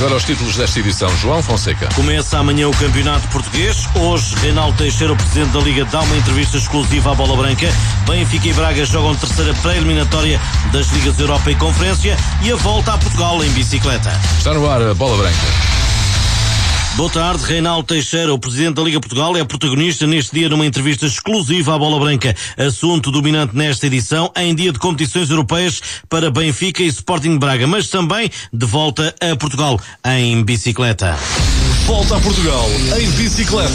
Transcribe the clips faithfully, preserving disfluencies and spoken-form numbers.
Agora os títulos desta edição, João Fonseca. Começa amanhã o Campeonato Português. Hoje, Reinaldo Teixeira, o Presidente da Liga, dá uma entrevista exclusiva à Bola Branca. Benfica e Braga jogam terceira pré-eliminatória das Ligas Europa e Conferência e a volta a Portugal em bicicleta. Está no ar a Bola Branca. Boa tarde, Reinaldo Teixeira, o Presidente da Liga Portugal, é protagonista neste dia numa entrevista exclusiva à Bola Branca. Assunto dominante nesta edição, em dia de competições europeias para Benfica e Sporting Braga, mas também de volta a Portugal em bicicleta. Volta a Portugal em bicicleta.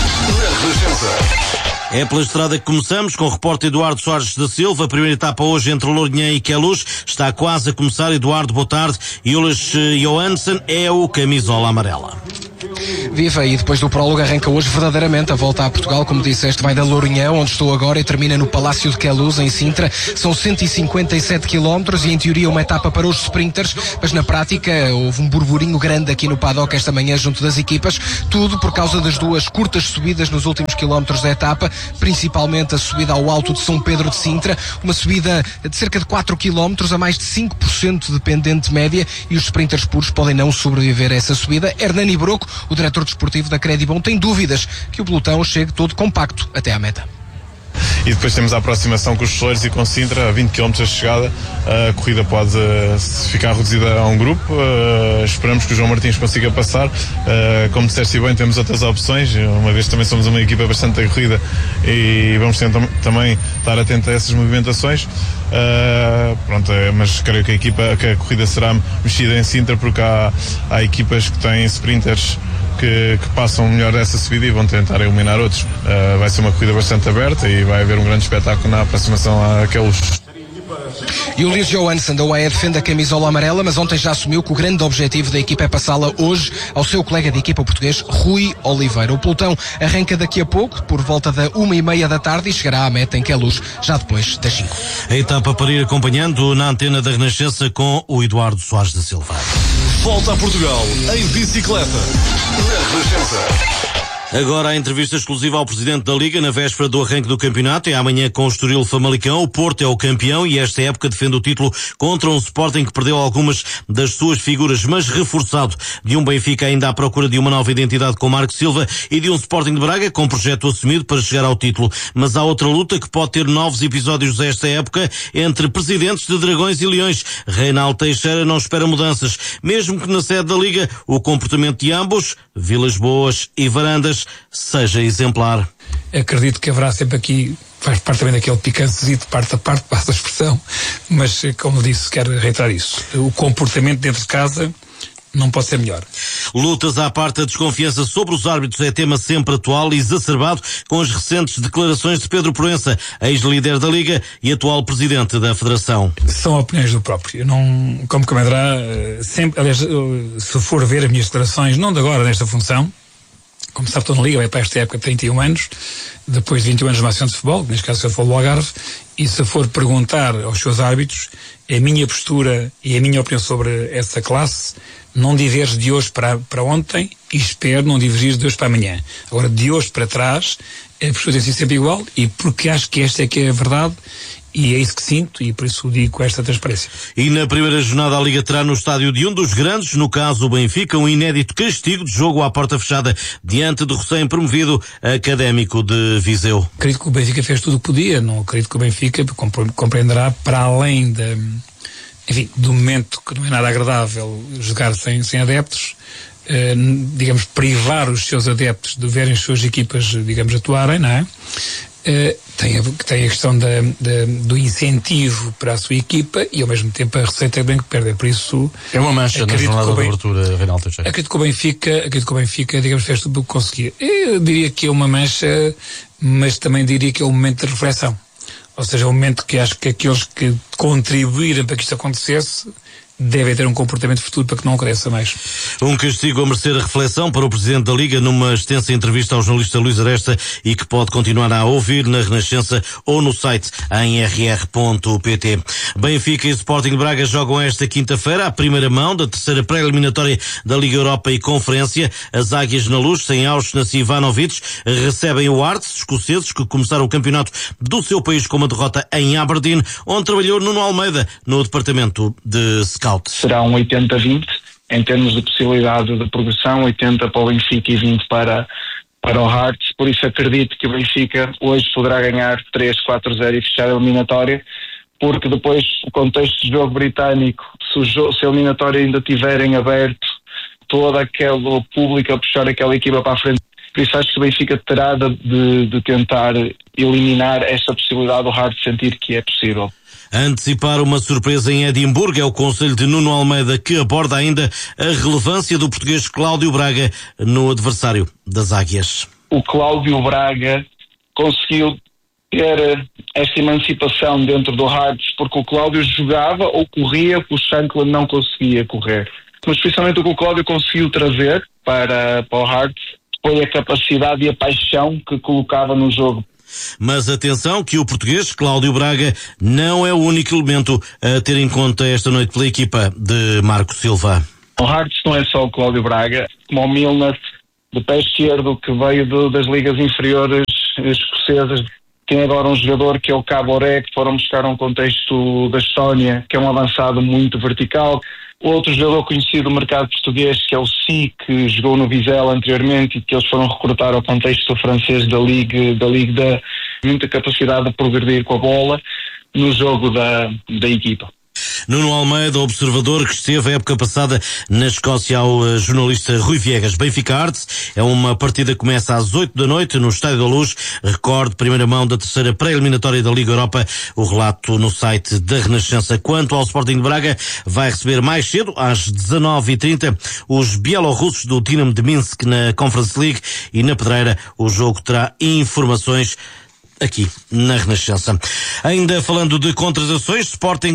É pela estrada que começamos, com o repórter Eduardo Soares da Silva. A primeira etapa hoje entre Lourinhã e Queluz está quase a começar. Eduardo, boa tarde. Julius Johansson é o camisola amarela. Viva, e depois do prólogo arranca hoje verdadeiramente a volta a Portugal. Como disseste, vai da Lourinhã, onde estou agora, e termina no Palácio de Queluz, em Sintra. São cento e cinquenta e sete quilómetros e em teoria uma etapa para os sprinters, mas na prática houve um burburinho grande aqui no paddock esta manhã junto das equipas, tudo por causa das duas curtas subidas nos últimos quilómetros da etapa, principalmente a subida ao Alto de São Pedro de Sintra, uma subida de cerca de quatro quilómetros a mais de cinco por cento de pendente média, e os sprinters puros podem não sobreviver a essa subida. Hernani Broco, o diretor desportivo da Credibon, tem dúvidas que o pelotão chegue todo compacto até à meta. E depois temos a aproximação com os Soleiros e com Sintra, a vinte quilómetros de chegada. A corrida pode uh, ficar reduzida a um grupo. Uh, esperamos que o João Martins consiga passar. Uh, como disseste bem, temos outras opções, uma vez também somos uma equipa bastante aguerrida e vamos tentar, também estar atentos a essas movimentações. Uh, pronto, é, mas creio que a, equipa, que a corrida será mexida em Sintra, porque há, há equipas que têm sprinters Que, que passam melhor essa subida e vão tentar eliminar outros. Uh, vai ser uma corrida bastante aberta e vai haver um grande espetáculo na aproximação àqueles. E o Julius Johansson da U A E defende a camisola amarela, mas ontem já assumiu que o grande objetivo da equipa é passá-la hoje ao seu colega de equipa português, Rui Oliveira. O pelotão arranca daqui a pouco, por volta da uma e meia da tarde, e chegará à meta em Queluz já depois das cinco. A etapa para ir acompanhando na antena da Renascença com o Eduardo Soares da Silva. Volta a Portugal em bicicleta. Agora a entrevista exclusiva ao Presidente da Liga na véspera do arranque do campeonato. É amanhã com o Estoril Famalicão. O Porto é o campeão e esta época defende o título contra um Sporting que perdeu algumas das suas figuras, mas reforçado. De um Benfica ainda à procura de uma nova identidade com Marco Silva e de um Sporting de Braga com projeto assumido para chegar ao título. Mas há outra luta que pode ter novos episódios esta época entre presidentes de Dragões e Leões. Reinaldo Teixeira não espera mudanças, mesmo que na sede da Liga o comportamento de ambos, Vilas Boas e Varandas, seja exemplar. Acredito que haverá sempre aqui, faz parte também daquele picantezinho de parte a parte, passa a expressão, mas como disse, quero reiterar isso. O comportamento dentro de casa não pode ser melhor. Lutas à parte, a desconfiança sobre os árbitros é tema sempre atual e exacerbado com as recentes declarações de Pedro Proença, ex-líder da Liga e atual presidente da Federação. São opiniões do próprio. Eu não, como comentará, sempre, aliás, se for ver as minhas declarações, não de agora, nesta função, como sabe, estou na Liga, vai para esta época de trinta e um anos, depois de vinte e um anos de uma ação de futebol, neste caso eu falo do Algarve, e se for perguntar aos seus árbitros, a minha postura e a minha opinião sobre essa classe não diverge de hoje para, para ontem e espero não divergir de hoje para amanhã. Agora, de hoje para trás, a postura tem sido sempre igual, e porque acho que esta é que é a verdade, e é isso que sinto, e por isso digo com esta transparência. E na primeira jornada a Liga terá no estádio de um dos grandes, no caso o Benfica, um inédito castigo de jogo à porta fechada diante do recém-promovido Académico de Viseu. Acredito que o Benfica fez tudo o que podia, não acredito que o Benfica compreenderá, para além da, enfim, do momento que não é nada agradável jogar sem, sem adeptos, eh, digamos, privar os seus adeptos de verem as suas equipas, digamos, atuarem, não é? Uh, tem, a, tem a questão da, da, do incentivo para a sua equipa e ao mesmo tempo a receita bem que perdem, por isso é uma mancha na jornada de abertura, Reinaldo Teixeira. Acredito que o Benfica, acredito que o Benfica, digamos, fez tudo o que conseguia. Eu diria que é uma mancha, mas também diria que é um momento de reflexão, ou seja, é um momento que acho que aqueles que contribuíram para que isto acontecesse devem ter um comportamento futuro para que não cresça mais. Um castigo a merecer a reflexão para o Presidente da Liga numa extensa entrevista ao jornalista Luís Aresta e que pode continuar a ouvir na Renascença ou no site em r r ponto p t. Benfica e Sporting Braga jogam esta quinta-feira a primeira mão da terceira pré-eliminatória da Liga Europa e Conferência. As Águias na Luz, sem Auschwitz e Ivanovic, recebem o Hearts, escoceses, que começaram o campeonato do seu país com uma derrota em Aberdeen, onde trabalhou Nuno Almeida no departamento de scout. Será um oitenta a vinte em termos de possibilidade de progressão, oitenta para o Benfica e vinte para, para o Hearts. Por isso acredito que o Benfica hoje poderá ganhar três quatro zero e fechar a eliminatória, porque depois o contexto de jogo britânico, se, o jogo, se a eliminatória ainda tiverem aberto, todo aquele público a puxar aquela equipa para a frente. Por isso acho que o Benfica terá de, de, de tentar eliminar esta possibilidade do Hearts sentir que é possível. Antecipar uma surpresa em Edimburgo é o conselho de Nuno Almeida, que aborda ainda a relevância do português Cláudio Braga no adversário das Águias. O Cláudio Braga conseguiu ter esta emancipação dentro do Hearts, porque o Cláudio jogava ou corria que o Shankland não conseguia correr. Mas especialmente o que o Cláudio conseguiu trazer para, para o Hearts foi a capacidade e a paixão que colocava no jogo. Mas atenção que o português Cláudio Braga não é o único elemento a ter em conta esta noite pela equipa de Marco Silva. O Hearts não é só o Cláudio Braga, como o Milner, de pé esquerdo, que veio de, das ligas inferiores escocesas. Tem agora um jogador que é o Cabo Oré, que foram buscar um contexto da Estónia, que é um avançado muito vertical. Outro jogador conhecido do mercado português, que é o Si, que jogou no Vizela anteriormente e que eles foram recrutar ao contexto francês da Ligue, da Ligue da muita capacidade de progredir com a bola no jogo da, da equipa. Nuno Almeida, observador que esteve a época passada na Escócia, ao jornalista Rui Viegas. Benfica Hearts é uma partida que começa às oito da noite no Estádio da Luz. Recorde, primeira mão da terceira pré-eliminatória da Liga Europa. O relato no site da Renascença. Quanto ao Sporting de Braga, vai receber mais cedo, às dezanove e trinta, os bielorrussos do Dinamo de Minsk na Conference League, e na Pedreira o jogo terá informações aqui na Renascença. Ainda falando de contratações, Sporting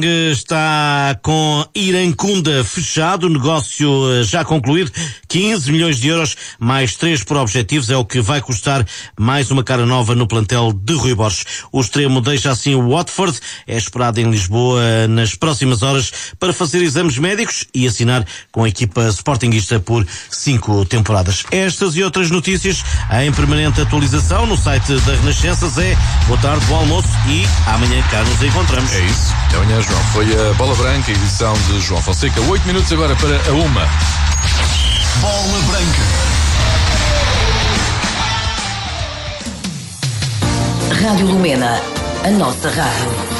está com Irancunda fechado, negócio já concluído, quinze milhões de euros, mais três por objetivos, é o que vai custar mais uma cara nova no plantel de Rui Borges. O extremo deixa assim o Watford, é esperado em Lisboa nas próximas horas para fazer exames médicos e assinar com a equipa sportinguista por cinco temporadas. Estas e outras notícias em permanente atualização no site da Renascença. Zé, boa tarde, bom almoço e amanhã cá nos encontramos. É isso. Até amanhã, João. Foi a Bola Branca, edição de João Fonseca. Oito minutos agora para a uma. Bola Branca. Rádio Lumena, a nossa rádio.